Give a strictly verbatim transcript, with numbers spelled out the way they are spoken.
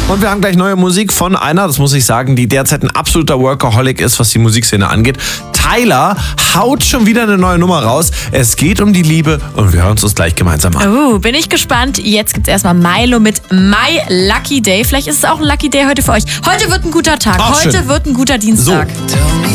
Und wir haben gleich neue Musik von einer, das muss ich sagen, die derzeit ein absoluter Workaholic ist, was die Musikszene angeht. Tyler haut schon wieder eine neue Nummer raus. Es geht um die Liebe und wir hören uns das gleich gemeinsam an. Oh, bin ich gespannt. Jetzt gibt's erstmal Milo mit My Lucky Day. Vielleicht ist es auch ein Lucky Day heute für euch. Heute wird ein guter Tag. Ach, heute schön. wird ein guter Dienstag. So.